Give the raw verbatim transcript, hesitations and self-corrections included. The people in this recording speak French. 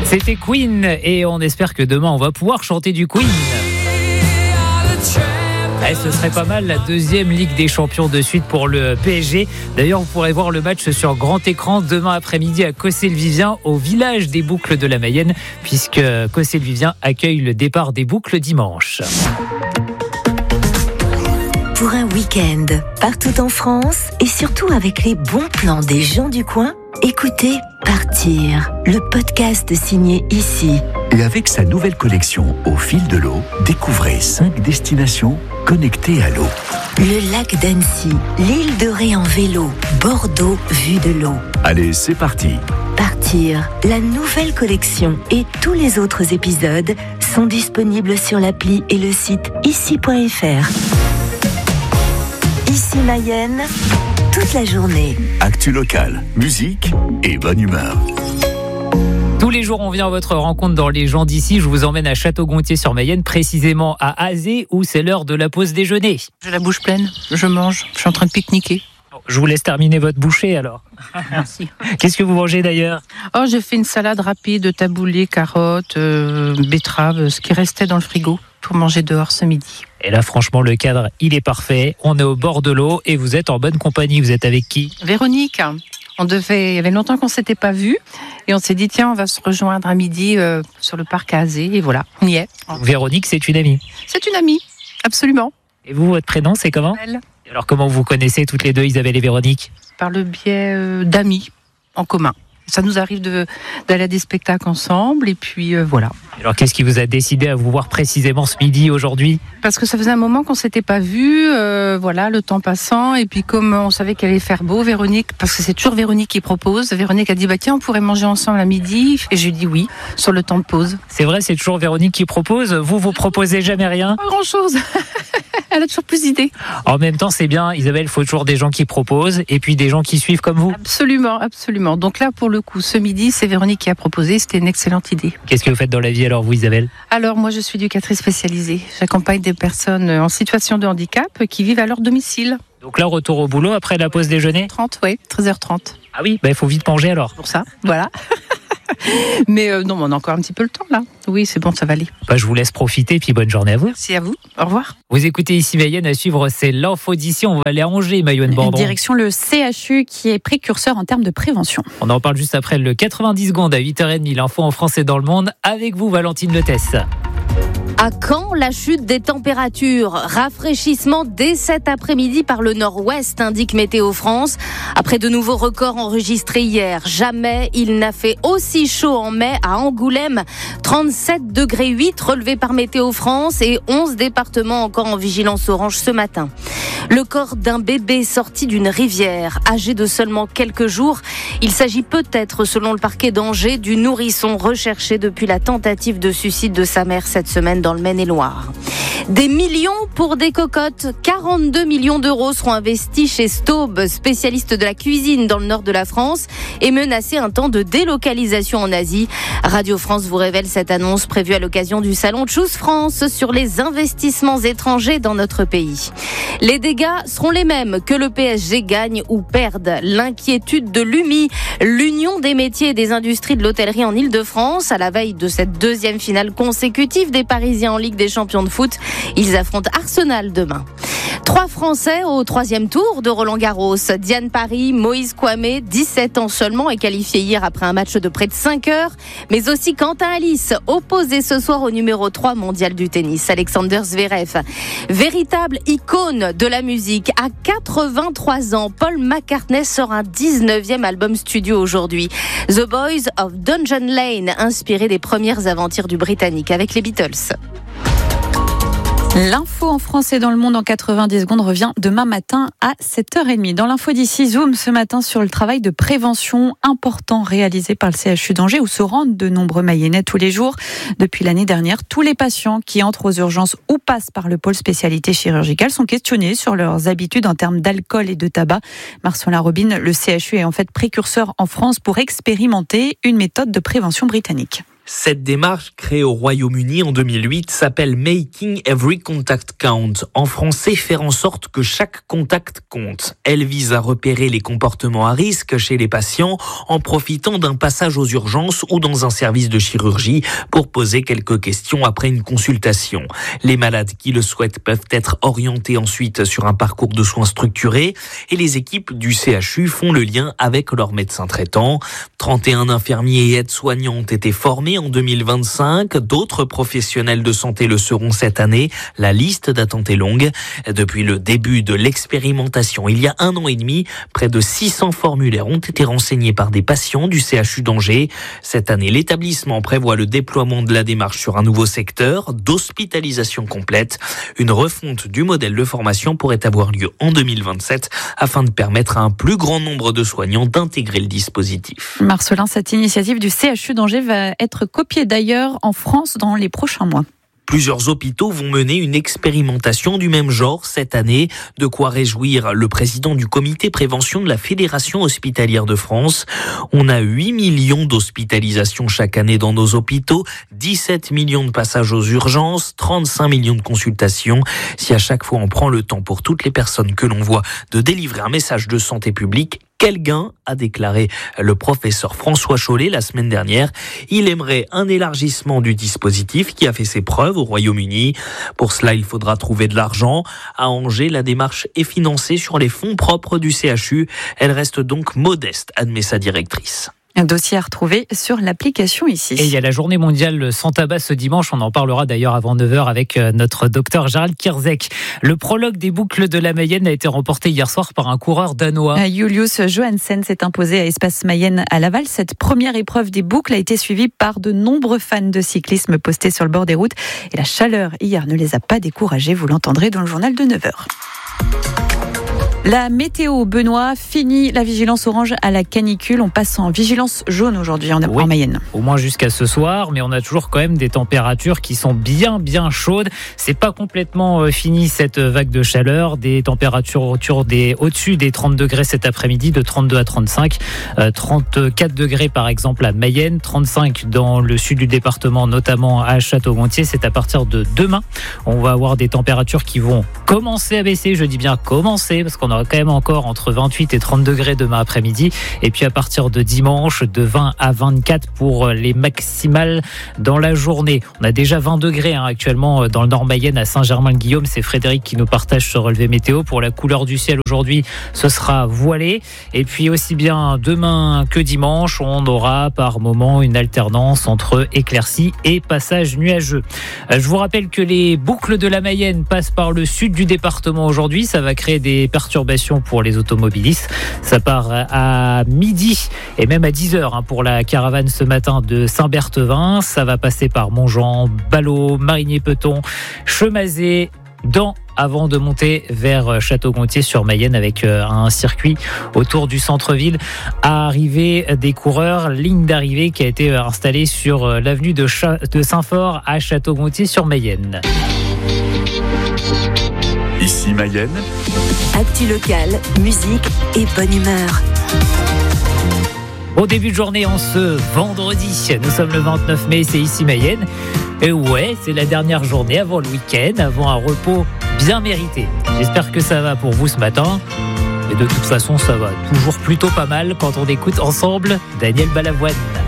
C'était Queen et on espère que demain on va pouvoir chanter du Queen. Eh, ce serait pas mal, la deuxième Ligue des Champions de suite pour le P S G. D'ailleurs, vous pourrez voir le match sur grand écran demain après-midi à Cossé-le-Vivien, au village des Boucles de la Mayenne, puisque Cossé-le-Vivien accueille le départ des Boucles dimanche. Pour un week-end, partout en France et surtout avec les bons plans des gens du coin, écoutez Partir, le podcast signé Ici. Et avec sa nouvelle collection Au fil de l'eau, découvrez cinq destinations connectées à l'eau. Le lac d'Annecy, l'île de Ré en vélo, Bordeaux vue de l'eau. Allez, c'est parti. Partir, la nouvelle collection et tous les autres épisodes sont disponibles sur l'appli et le site ici point f r. Ici Mayenne, toute la journée. Actu locale, musique et bonne humeur. Tous les jours, on vient à votre rencontre dans les gens d'ici. Je vous emmène à Château-Gontier-sur-Mayenne, précisément à Azé, où c'est l'heure de la pause déjeuner. J'ai la bouche pleine, je mange, je suis en train de pique-niquer. Je vous laisse terminer votre bouchée alors. Merci. Qu'est-ce que vous mangez d'ailleurs ? Oh, j'ai fait une salade rapide, taboulé, carottes, euh, betteraves, ce qui restait dans le frigo pour manger dehors ce midi. Et là, franchement, le cadre, il est parfait. On est au bord de l'eau et vous êtes en bonne compagnie. Vous êtes avec qui ? Véronique, on devait, il y avait longtemps qu'on ne s'était pas vus et on s'est dit tiens, on va se rejoindre à midi euh, sur le parc à Azé et voilà, on y est. Véronique, c'est une amie. C'est une amie, absolument. Et vous, votre prénom, c'est comment ? Elle. Alors, comment vous connaissez toutes les deux, Isabelle et Véronique ? Par le biais euh, d'amis en commun. Ça nous arrive de, d'aller à des spectacles ensemble et puis euh, voilà. Alors, qu'est-ce qui vous a décidé à vous voir précisément ce midi, aujourd'hui ? Parce que ça faisait un moment qu'on s'était pas vus, euh, voilà, le temps passant, et puis comme on savait qu'elle allait faire beau, Véronique, parce que c'est toujours Véronique qui propose, Véronique a dit bah tiens, on pourrait manger ensemble à midi, et j'ai dit oui, sur le temps de pause. C'est vrai, c'est toujours Véronique qui propose. Vous, vous proposez jamais rien ? Pas grand-chose. Elle a toujours plus d'idées. En même temps, c'est bien, Isabelle, il faut toujours des gens qui proposent et puis des gens qui suivent comme vous. Absolument, absolument. Donc là, pour le coup, ce midi, c'est Véronique qui a proposé. C'était une excellente idée. Qu'est-ce que vous faites dans la vie alors, vous, Isabelle ? Alors, moi, je suis éducatrice spécialisée. J'accompagne des personnes en situation de handicap qui vivent à leur domicile. Donc là, retour au boulot après la pause déjeuner ? trente, oui, treize heures trente. Ah oui, bah, il faut vite manger alors. Pour ça, voilà. Mais euh, non, on a encore un petit peu le temps là. Oui, c'est bon, ça va aller. Bah, je vous laisse profiter, puis bonne journée à vous. Merci à vous. Au revoir. Vous écoutez ici Mayenne, à suivre, c'est l'info d'ici. On va aller à Angers, Mayoanne Bandron. Direction le C H U qui est précurseur en termes de prévention. On en parle juste après le quatre-vingt-dix secondes à huit heures trente. L'info en France et dans le monde. Avec vous, Valentine Letès. À quand la chute des températures ? Rafraîchissement dès cet après-midi par le nord-ouest, indique Météo France. Après de nouveaux records enregistrés hier, jamais il n'a fait aussi chaud en mai à Angoulême. trente-sept degrés huit relevés par Météo France et onze départements encore en vigilance orange ce matin. Le corps d'un bébé sorti d'une rivière, âgé de seulement quelques jours. Il s'agit peut-être, selon le parquet d'Angers, du nourrisson recherché depuis la tentative de suicide de sa mère cette semaine dans le Maine-et-Loire. Des millions pour des cocottes. quarante-deux millions d'euros seront investis chez Staub, spécialiste de la cuisine dans le nord de la France, et menacé un temps de délocalisation en Asie. Radio France vous révèle cette annonce prévue à l'occasion du salon Choose France sur les investissements étrangers dans notre pays. Les dégâts seront les mêmes que le P S G gagne ou perde. L'inquiétude de l'U M I, l'Union des métiers et des industries de l'hôtellerie en Ile-de-France, à la veille de cette deuxième finale consécutive des Parisiens en Ligue des champions de foot. Ils affrontent Arsenal demain. Trois Français au troisième tour de Roland-Garros. Diane Paris, Moïse Kouamé, dix-sept ans seulement, est qualifié hier après un match de près de cinq heures. Mais aussi Quentin Alice, opposé ce soir au numéro trois mondial du tennis, Alexander Zverev. Véritable icône de la musique. À quatre-vingt-trois ans, Paul McCartney sort un dix-neuvième album studio aujourd'hui. The Boys of Dungeon Lane, inspiré des premières aventures du Britannique avec les Beatles. L'info en France et dans le monde en quatre-vingt-dix secondes revient demain matin à sept heures trente. Dans l'info d'ici, zoom ce matin sur le travail de prévention important réalisé par le C H U d'Angers où se rendent de nombreux Mayennais tous les jours. Depuis l'année dernière, tous les patients qui entrent aux urgences ou passent par le pôle spécialité chirurgicale sont questionnés sur leurs habitudes en termes d'alcool et de tabac. Marcelin Robin, le C H U est en fait précurseur en France pour expérimenter une méthode de prévention britannique. Cette démarche, créée au Royaume-Uni en deux mille huit, s'appelle Making Every Contact Count. En français, faire en sorte que chaque contact compte. Elle vise à repérer les comportements à risque chez les patients en profitant d'un passage aux urgences ou dans un service de chirurgie pour poser quelques questions après une consultation. Les malades qui le souhaitent peuvent être orientés ensuite sur un parcours de soins structuré et les équipes du C H U font le lien avec leur médecin traitant. trente et un infirmiers et aides-soignants ont été formés en deux mille vingt-cinq. D'autres professionnels de santé le seront cette année. La liste d'attente est longue. Depuis le début de l'expérimentation, il y a un an et demi, près de six cents formulaires ont été renseignés par des patients du C H U d'Angers. Cette année, l'établissement prévoit le déploiement de la démarche sur un nouveau secteur d'hospitalisation complète. Une refonte du modèle de formation pourrait avoir lieu en deux mille vingt-sept afin de permettre à un plus grand nombre de soignants d'intégrer le dispositif. Marcelin, cette initiative du C H U d'Angers va être copiée d'ailleurs en France dans les prochains mois. Plusieurs hôpitaux vont mener une expérimentation du même genre cette année, de quoi réjouir le président du comité prévention de la Fédération hospitalière de France. On a huit millions d'hospitalisations chaque année dans nos hôpitaux, dix-sept millions de passages aux urgences, trente-cinq millions de consultations. Si à chaque fois on prend le temps pour toutes les personnes que l'on voit de délivrer un message de santé publique, quel gain, a déclaré le professeur François Chollet la semaine dernière. Il aimerait un élargissement du dispositif qui a fait ses preuves au Royaume-Uni. Pour cela, il faudra trouver de l'argent. À Angers, la démarche est financée sur les fonds propres du C H U. Elle reste donc modeste, admet sa directrice. Un dossier à retrouver sur l'application ici. Et il y a la journée mondiale sans tabac ce dimanche. On en parlera d'ailleurs avant neuf heures avec notre docteur Gérald Kierzek. Le prologue des boucles de la Mayenne a été remporté hier soir par un coureur danois. Julius Johansen s'est imposé à Espace Mayenne à Laval. Cette première épreuve des boucles a été suivie par de nombreux fans de cyclisme postés sur le bord des routes. Et la chaleur hier ne les a pas découragés. Vous l'entendrez dans le journal de neuf heures. La météo, Benoît, finit la vigilance orange à la canicule. On passe en vigilance jaune aujourd'hui en, oui, en Mayenne. Au moins jusqu'à ce soir, mais on a toujours quand même des températures qui sont bien, bien chaudes. C'est pas complètement euh, fini cette vague de chaleur. Des températures autour des, au-dessus des trente degrés cet après-midi, de trente-deux à trente-cinq. Euh, trente-quatre degrés par exemple à Mayenne, trente-cinq dans le sud du département, notamment à Château-Gontier. C'est à partir de demain. On va avoir des températures qui vont commencer à baisser. Je dis bien commencer, parce qu'on a quand même encore entre vingt-huit et trente degrés demain après-midi. Et puis à partir de dimanche, de vingt à vingt-quatre pour les maximales dans la journée. On a déjà vingt degrés hein, actuellement dans le Nord Mayenne à Saint-Germain-le-Guillaume. C'est Frédéric qui nous partage ce relevé météo. Pour la couleur du ciel aujourd'hui, ce sera voilé. Et puis aussi bien demain que dimanche, on aura par moment une alternance entre éclaircies et passages nuageux. Je vous rappelle que les boucles de la Mayenne passent par le sud du département aujourd'hui. Ça va créer des perturbations pour les automobilistes. Ça part à midi et même à dix heures hein, pour la caravane ce matin de Saint-Berthevin. Ça va passer par Montjean, Ballot, Marigné-Peton, Chemazé, Dans, avant de monter vers Château-Gontier sur Mayenne avec un circuit autour du centre-ville. Arrivée des coureurs, ligne d'arrivée qui a été installée sur l'avenue de, Ch- de Saint-Fort à Château-Gontier sur Mayenne. Ici Mayenne. Actu locale, musique et bonne humeur. Au début de journée, en ce vendredi, nous sommes le vingt-neuf mai, c'est ici Mayenne. Et ouais, c'est la dernière journée avant le week-end, avant un repos bien mérité. J'espère que ça va pour vous ce matin. Et de toute façon, ça va toujours plutôt pas mal quand on écoute ensemble Daniel Balavoine.